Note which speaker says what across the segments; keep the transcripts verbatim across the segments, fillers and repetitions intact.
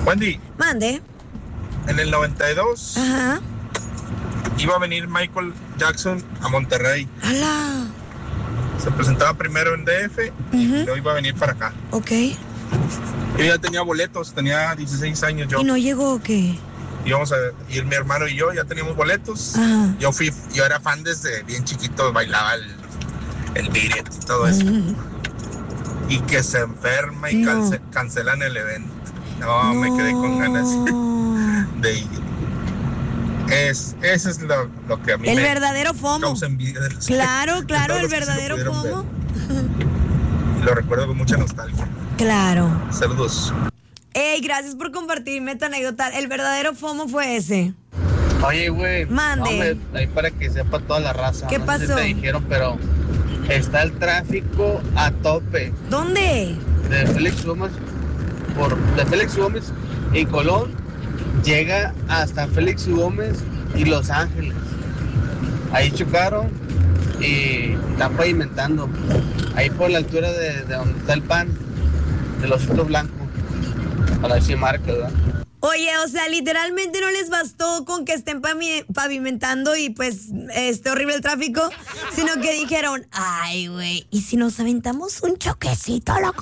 Speaker 1: Wendy.
Speaker 2: Mande.
Speaker 1: En el noventa y dos.
Speaker 2: Ajá.
Speaker 1: Iba a venir Michael Jackson a Monterrey.
Speaker 2: ¡Hala!
Speaker 1: Se presentaba primero en D F uh-huh. y luego iba a venir para acá.
Speaker 2: Ok.
Speaker 1: Yo ya tenía boletos, tenía dieciséis años yo.
Speaker 2: ¿Y no llegó o qué?
Speaker 1: Íbamos a ir mi hermano y yo, ya teníamos boletos.
Speaker 2: Ajá.
Speaker 1: Yo fui, yo era fan desde bien chiquito, bailaba el, el beat it y todo eso. Uh-huh. Y que se enferma y no. cance, cancelan el evento. No, no, me quedé con ganas de ir. Es, eso es lo, lo que a mí
Speaker 2: el
Speaker 1: me
Speaker 2: verdadero FOMO.
Speaker 1: Causa envidia de los
Speaker 2: claro,
Speaker 1: que,
Speaker 2: claro,
Speaker 1: de
Speaker 2: el verdadero FOMO.
Speaker 1: Y lo recuerdo con mucha nostalgia.
Speaker 2: Claro.
Speaker 1: Saludos.
Speaker 2: Ey, gracias por compartirme tu anécdota. El verdadero FOMO fue ese.
Speaker 3: Oye, güey.
Speaker 2: Mande.
Speaker 3: No, ahí para que sepa toda la raza.
Speaker 2: ¿Qué
Speaker 3: no
Speaker 2: pasó?
Speaker 3: sé si te dijeron, pero está el tráfico a tope.
Speaker 2: ¿Dónde?
Speaker 3: De Félix Gómez, por de Félix Gómez y Colón. Llega hasta Félix Gómez y Los Ángeles. Ahí chocaron y están pavimentando. Ahí por la altura de, de donde está el pan, del osito blanco. A la marca, ¿verdad?
Speaker 2: Oye, o sea, literalmente no les bastó con que estén pavimentando y pues este horrible el tráfico, sino que dijeron, ay, güey, ¿y si nos aventamos un choquecito, loco?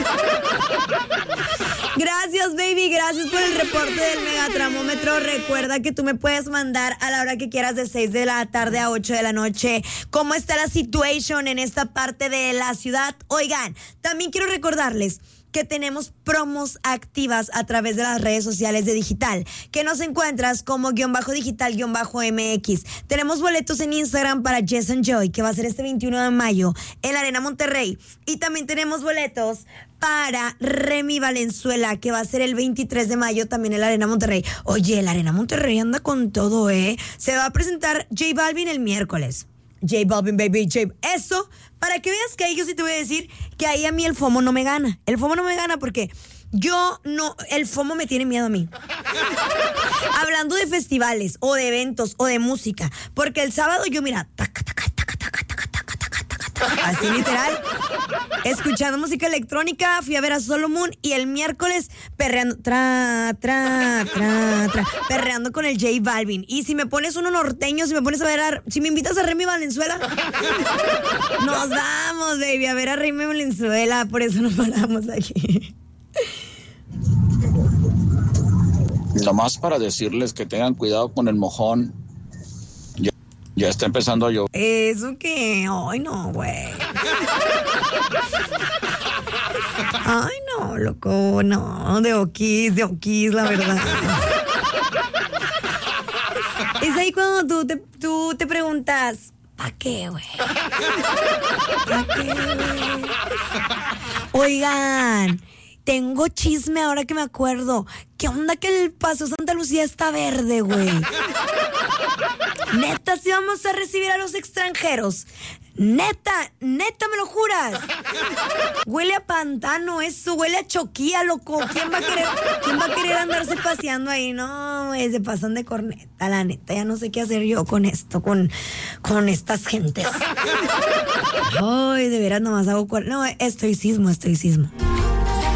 Speaker 2: Gracias, baby, gracias por el reporte del Megatramómetro. Recuerda que tú me puedes mandar a la hora que quieras de seis de la tarde a ocho de la noche cómo está la situación en esta parte de la ciudad. Oigan, también quiero recordarles que tenemos promos activas a través de las redes sociales de Digital, que nos encuentras como guión bajo digital guión bajo M X. Tenemos boletos en Instagram para Jess and Joy, que va a ser este veintiuno de mayo en la Arena Monterrey. Y también tenemos boletos para Remy Valenzuela, que va a ser el veintitrés de mayo también en la Arena Monterrey. Oye, la Arena Monterrey anda con todo, ¿eh? Se va a presentar J Balvin el miércoles. J Balvin, baby, J. Eso, para que veas que ahí yo sí te voy a decir que ahí a mí el FOMO no me gana. El FOMO no me gana porque yo no, el FOMO me tiene miedo a mí. Hablando de festivales o de eventos o de música, porque el sábado yo, mira, taca, taca, taca, taca, taca, taca, taca, taca, taca, así literal, escuchando música electrónica, fui a ver a Solomon y el miércoles perreando, tra, tra, tra, tra, perreando con el J Balvin. Y si me pones uno norteño, si me pones a ver, a, si me invitas a Remy Valenzuela, nos vamos, baby, a ver a Remy Valenzuela, por eso nos paramos aquí.
Speaker 4: Nomás para decirles que tengan cuidado con el mojón. Ya, ya está empezando a llover.
Speaker 2: ¿Eso qué? Ay, no, güey. Ay, no, loco, no. De oquis, de oquis, la verdad. Es ahí cuando tú te, tú te preguntas, ¿para qué, güey? ¿Para qué, güey? Oigan, tengo chisme ahora que me acuerdo. ¿Qué onda que el Paso Santa Lucía está verde, güey? Neta, si vamos a recibir a los extranjeros. Neta, neta, ¿me lo juras? Huele a pantano eso, huele a choquía, loco. ¿Quién va a querer, quién va a querer andarse paseando ahí? No, güey, se pasan de corneta, la neta. Ya no sé qué hacer yo con esto, con, con estas gentes. Ay, de veras nomás hago cuer... No, estoicismo, estoicismo.